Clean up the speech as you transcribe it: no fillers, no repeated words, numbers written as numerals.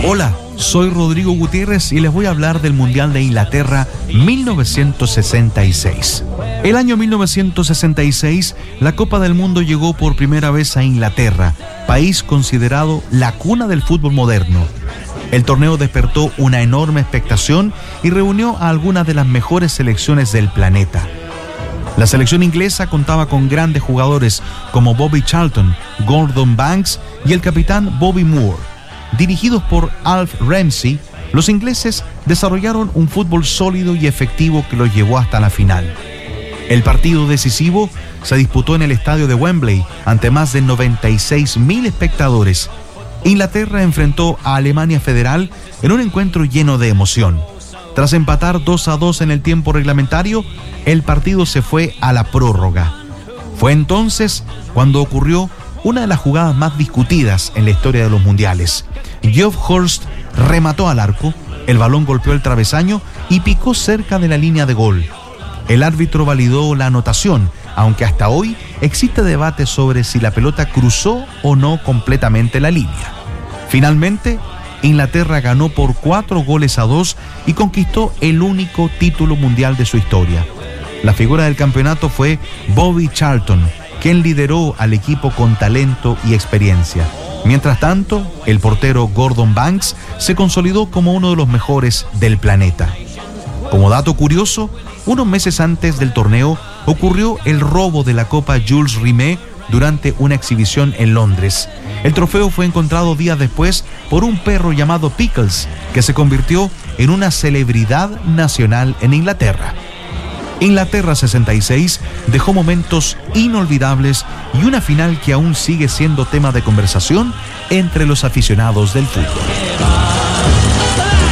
Hola, soy Rodrigo Gutiérrez y les voy a hablar del Mundial de Inglaterra 1966. El año 1966, la Copa del Mundo llegó por primera vez a Inglaterra, país considerado la cuna del fútbol moderno. El torneo despertó una enorme expectación y reunió a algunas de las mejores selecciones del planeta. La selección inglesa contaba con grandes jugadores como Bobby Charlton, Gordon Banks y el capitán Bobby Moore. Dirigidos por Alf Ramsey, los ingleses desarrollaron un fútbol sólido y efectivo que los llevó hasta la final. El partido decisivo se disputó en el estadio de Wembley ante más de 96.000 espectadores. Inglaterra enfrentó a Alemania Federal en un encuentro lleno de emoción. Tras empatar 2-2 en el tiempo reglamentario, el partido se fue a la prórroga. Fue entonces cuando ocurrió una de las jugadas más discutidas en la historia de los mundiales. Geoff Hurst remató al arco, el balón golpeó el travesaño y picó cerca de la línea de gol. El árbitro validó la anotación, aunque hasta hoy existe debate sobre si la pelota cruzó o no completamente la línea. Finalmente, Inglaterra ganó por 4-2 y conquistó el único título mundial de su historia. La figura del campeonato fue Bobby Charlton, quien lideró al equipo con talento y experiencia. Mientras tanto, el portero Gordon Banks se consolidó como uno de los mejores del planeta. Como dato curioso, unos meses antes del torneo ocurrió el robo de la Copa Jules Rimet durante una exhibición en Londres. El trofeo fue encontrado días después por un perro llamado Pickles, que se convirtió en una celebridad nacional en Inglaterra. Inglaterra 66 dejó momentos inolvidables y una final que aún sigue siendo tema de conversación entre los aficionados del fútbol.